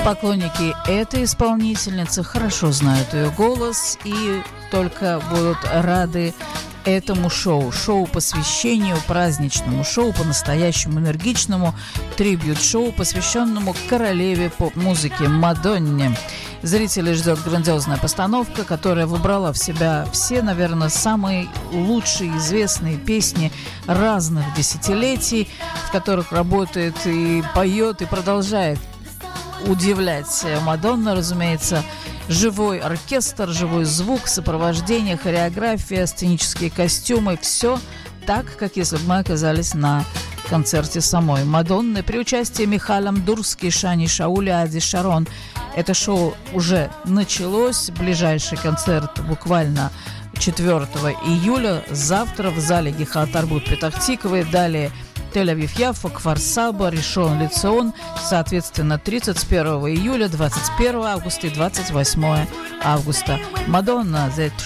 Поклонники этой исполнительницы хорошо знают ее голос и только будут рады этому шоу. Шоу посвящению, праздничному шоу, по-настоящему энергичному, трибьют-шоу, посвященному королеве поп-музыки Мадонне. Зрителей ждет грандиозная постановка, которая выбрала в себя все, наверное, самые лучшие известные песни разных десятилетий, в которых работает и поет, и продолжает удивлять Мадонна, разумеется. Живой оркестр, живой звук, сопровождение, хореография, сценические костюмы. Все так, как если бы мы оказались на концерте самой Мадонны при участии Михаила Мдурски, Шани Шауля, Ади Шарон. Это шоу уже началось. Ближайший концерт буквально 4 июля. Завтра в зале Гиха Тарбут Петах-Тиквы. Далее Тель-Авив-Яффа, Кфар-Саба, Ришон Ле-Цион, соответственно, 31 июля, 21 августа и 28 августа. Мадонна, The